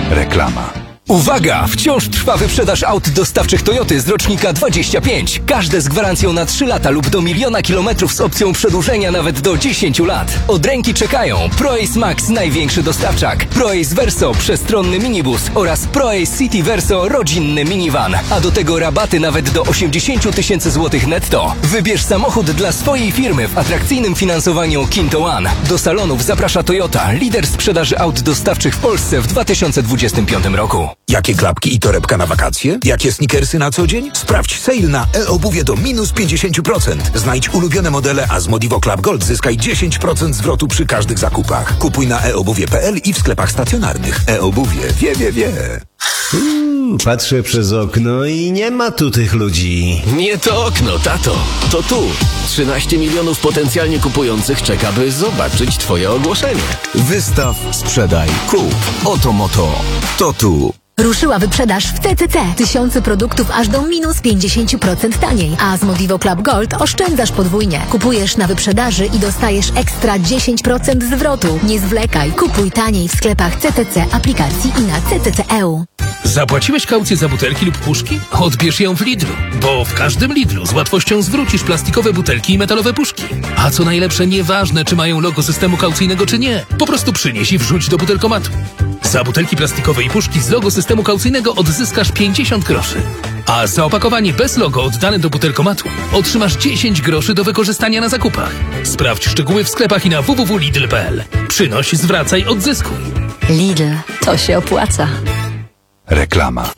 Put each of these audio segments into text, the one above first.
Reklama. Uwaga! Wciąż trwa wyprzedaż aut dostawczych Toyoty z rocznika 25. Każde z gwarancją na 3 lata lub do 1 000 000 kilometrów z opcją przedłużenia nawet do 10 lat. Od ręki czekają ProAce Max, największy dostawczak, ProAce Verso, przestronny minibus oraz ProAce City Verso, rodzinny minivan. A do tego rabaty nawet do 80 000 złotych netto. Wybierz samochód dla swojej firmy w atrakcyjnym finansowaniu Kinto One. Do salonów zaprasza Toyota, lider sprzedaży aut dostawczych w Polsce w 2025 roku. Jakie klapki i torebka na wakacje? Jakie sneakersy na co dzień? Sprawdź sale na e-obuwie do minus 50%. Znajdź ulubione modele, a z Modivo Club Gold zyskaj 10% zwrotu przy każdych zakupach. Kupuj na eobuwie.pl i w sklepach stacjonarnych. E-obuwie wie. Patrzę przez okno i nie ma tu tych ludzi. Nie to okno, tato. To tu. 13 milionów potencjalnie kupujących czeka, by zobaczyć twoje ogłoszenie. Wystaw, sprzedaj, kup. Oto moto. To tu. Ruszyła wyprzedaż w CCC. Tysiące produktów aż do minus 50% taniej. A z Modivo Club Gold oszczędzasz podwójnie. Kupujesz na wyprzedaży i dostajesz ekstra 10% zwrotu. Nie zwlekaj. Kupuj taniej w sklepach CCC, aplikacji i na CCC.eu. Zapłaciłeś kaucję za butelki lub puszki? Odbierz ją w Lidlu, bo w każdym Lidlu z łatwością zwrócisz plastikowe butelki i metalowe puszki. A co najlepsze, nieważne czy mają logo systemu kaucyjnego czy nie, po prostu przynieś i wrzuć do butelkomatu. Za butelki plastikowe i puszki z logo systemu kaucyjnego odzyskasz 50 groszy. A za opakowanie bez logo oddane do butelkomatu otrzymasz 10 groszy do wykorzystania na zakupach. Sprawdź szczegóły w sklepach i na www.lidl.pl. Przynoś, zwracaj, odzyskuj. Lidl. To się opłaca. Reklama.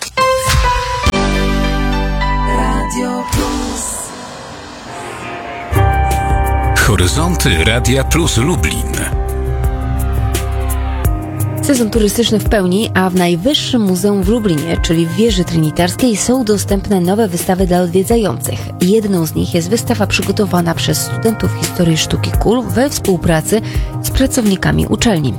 Horyzonty Radia Plus Lublin. Sezon turystyczny w pełni, a w Najwyższym Muzeum w Lublinie, czyli w Wieży Trinitarskiej, są dostępne nowe wystawy dla odwiedzających. Jedną z nich jest wystawa przygotowana przez studentów historii sztuki KUL we współpracy z pracownikami uczelni.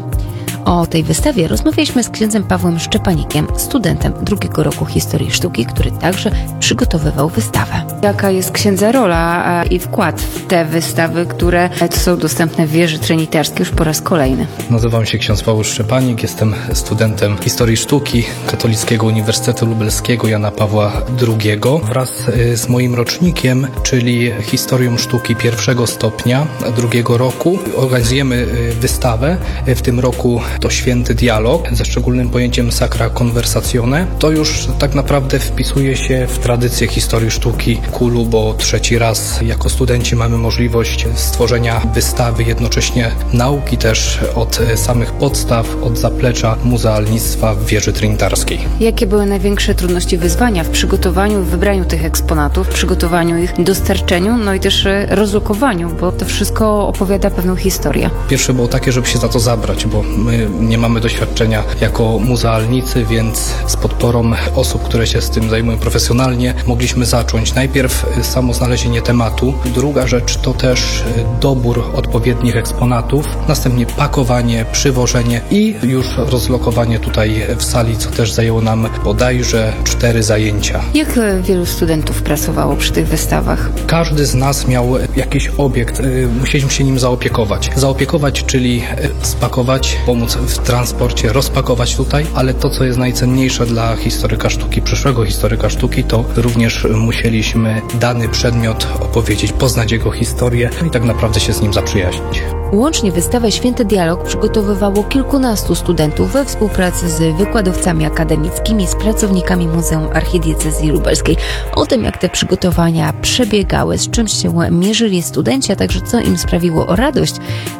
O tej wystawie rozmawialiśmy z księdzem Pawłem Szczepanikiem, studentem drugiego roku historii sztuki, który także przygotowywał wystawę. Jaka jest księdza rola i wkład w te wystawy, które są dostępne w Wieży Trinitarskiej już po raz kolejny? Nazywam się ksiądz Paweł Szczepanik, jestem studentem historii sztuki Katolickiego Uniwersytetu Lubelskiego Jana Pawła II. Wraz z moim rocznikiem, czyli historią sztuki pierwszego stopnia drugiego roku, organizujemy wystawę. W tym roku to Święty Dialog ze szczególnym pojęciem Sacra Conversazione. To już tak naprawdę wpisuje się w tradycję historii sztuki KUL-u, bo trzeci raz jako studenci mamy możliwość stworzenia wystawy, jednocześnie nauki też od samych podstaw, od zaplecza muzealnictwa w Wieży Trinitarskiej. Jakie były największe trudności, wyzwania w przygotowaniu, w wybraniu tych eksponatów, w przygotowaniu ich, dostarczeniu, no i też rozlokowaniu, bo to wszystko opowiada pewną historię? Pierwsze było takie, żeby się za to zabrać, bo my nie mamy doświadczenia jako muzealnicy, więc z podporą osób, które się z tym zajmują profesjonalnie, mogliśmy zacząć. Najpierw samo znalezienie tematu, druga rzecz to też dobór odpowiednich eksponatów, następnie pakowanie, przywożenie i już rozlokowanie tutaj w sali, co też zajęło nam bodajże 4 zajęcia. Jak wielu studentów pracowało przy tych wystawach? Każdy z nas miał jakiś obiekt, musieliśmy się nim zaopiekować. Zaopiekować, czyli spakować, pomóc w transporcie, rozpakować tutaj, ale to, co jest najcenniejsze dla historyka sztuki, przyszłego historyka sztuki, to również musieliśmy dany przedmiot opowiedzieć, poznać jego historię i tak naprawdę się z nim zaprzyjaźnić. Łącznie wystawę Święty Dialog przygotowywało kilkunastu studentów we współpracy z wykładowcami akademickimi, z pracownikami Muzeum Archidiecezji Lubelskiej. O tym, jak te przygotowania przebiegały, z czym się mierzyli studenci, a także co im sprawiło radość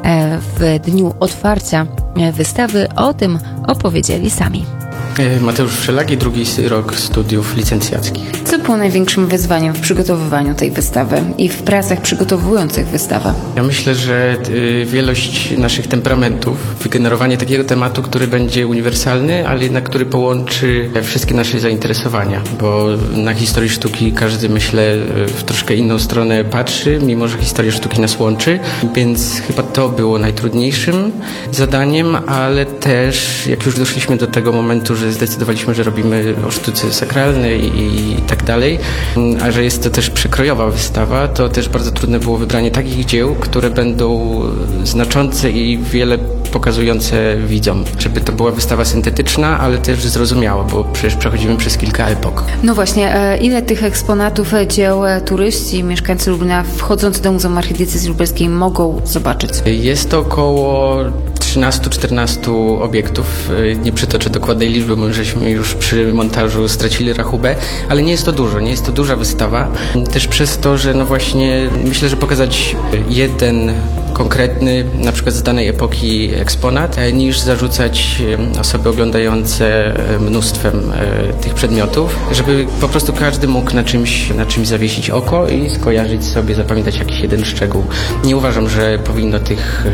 w dniu otwarcia wystawy, o tym opowiedzieli sami. Mateusz Wszelaki, drugi rok studiów licencjackich. Co było największym wyzwaniem w przygotowywaniu tej wystawy i w pracach przygotowujących wystawę? Ja myślę, że wielość naszych temperamentów, wygenerowanie takiego tematu, który będzie uniwersalny, ale jednak który połączy wszystkie nasze zainteresowania, bo na historii sztuki każdy, myślę, w troszkę inną stronę patrzy, mimo że historia sztuki nas łączy, więc chyba to było najtrudniejszym zadaniem, ale też jak już doszliśmy do tego momentu, że zdecydowaliśmy, że robimy o sztuce sakralnej i tak dalej, a że jest to też przekrojowa wystawa, to też bardzo trudne było wybranie takich dzieł, które będą znaczące i wiele pokazujące widzom, żeby to była wystawa syntetyczna, ale też zrozumiała, bo przecież przechodzimy przez kilka epok. No właśnie, ile tych eksponatów, dzieł turyści, mieszkańcy Lublina wchodzący do Muzeum Archidiecezji Lubelskiej mogą zobaczyć? Jest to około 13-14 obiektów. Nie przytoczę dokładnej liczby, bo żeśmy już przy montażu stracili rachubę, ale nie jest to dużo, nie jest to duża wystawa. Też przez to, że no właśnie myślę, że pokazać jeden konkretny, na przykład z danej epoki eksponat, niż zarzucać osoby oglądające mnóstwem tych przedmiotów, żeby po prostu każdy mógł na czymś zawiesić oko i skojarzyć sobie, zapamiętać jakiś jeden szczegół. Nie uważam, że powinno tych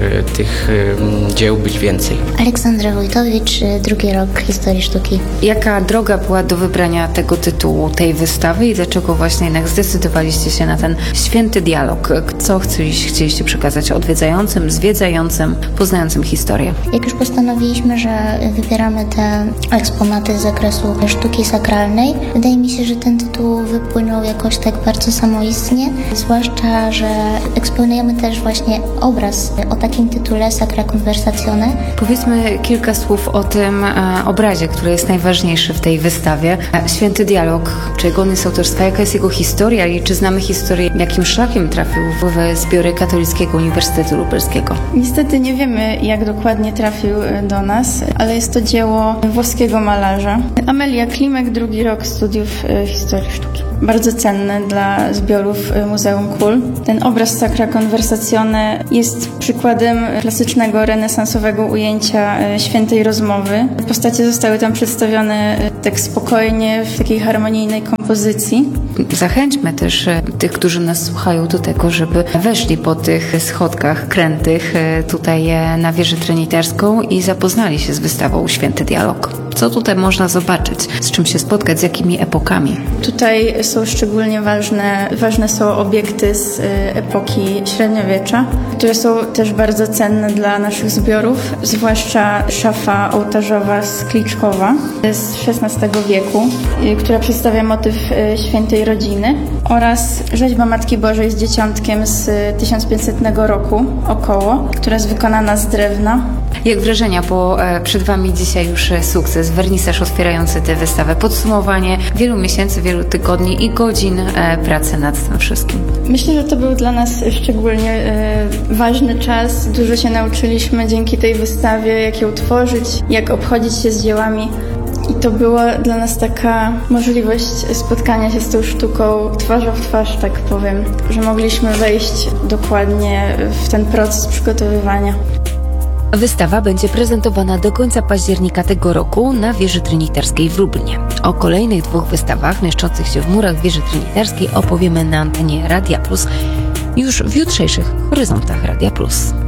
dzieł być więcej. Aleksandra Wojtowicz, drugi rok historii sztuki. Jaka droga była do wybrania tego tytułu, tej wystawy i dlaczego właśnie jednak zdecydowaliście się na ten święty dialog? Co chcieliście przekazać odwiedzającym, zwiedzającym, poznającym historię? Jak już postanowiliśmy, że wybieramy te eksponaty z zakresu sztuki sakralnej, wydaje mi się, że ten tytuł wypłynął jakoś tak bardzo samoistnie, zwłaszcza, że eksponujemy też właśnie obraz o takim tytule Sacra Conversazione. Powiedzmy kilka słów o tym obrazie, który jest najważniejszy w tej wystawie. Święty dialog, czego on jest autorstwa, jaka jest jego historia i czy znamy historię, jakim szlakiem trafił w zbiory Katolickiego Uniwersytetu Lubelskiego? Niestety nie wiemy, jak dokładnie trafił do nas, ale jest to dzieło włoskiego malarza. Amelia Klimek, drugi rok studiów historii sztuki. Bardzo cenne dla zbiorów Muzeum KUL. Ten obraz Sacra Conversazione jest przykładem klasycznego, renesansowego ujęcia świętej rozmowy. Postacie zostały tam przedstawione tak spokojnie, w takiej harmonijnej kompozycji. Zachęćmy też tych, którzy nas słuchają, do tego, żeby weszli po tych schodkach krętych tutaj na wieżę trinitarską i zapoznali się z wystawą Święty Dialog. Co tutaj można zobaczyć? Z czym się spotkać? Z jakimi epokami? Tutaj są szczególnie ważne są obiekty z epoki średniowiecza, które są też bardzo cenne dla naszych zbiorów, zwłaszcza szafa ołtarzowa z Kliczkowa z XVI wieku, która przedstawia motyw świętej rodziny, oraz rzeźba Matki Bożej z Dzieciątkiem z 1500 roku około, która jest wykonana z drewna. Jak wrażenia, bo przed Wami dzisiaj już sukces, wernisaż otwierający tę wystawę, podsumowanie wielu miesięcy, wielu tygodni i godzin pracy nad tym wszystkim. Myślę, że to był dla nas szczególnie ważny czas. Dużo się nauczyliśmy dzięki tej wystawie, jak ją tworzyć, jak obchodzić się z dziełami. I to była dla nas taka możliwość spotkania się z tą sztuką twarzą w twarz, tak powiem, że mogliśmy wejść dokładnie w ten proces przygotowywania. Wystawa będzie prezentowana do końca października tego roku na wieży trinitarskiej w Lublinie. O kolejnych 2 wystawach mieszczących się w murach wieży trinitarskiej opowiemy na antenie Radia Plus już w jutrzejszych Horyzontach Radia Plus.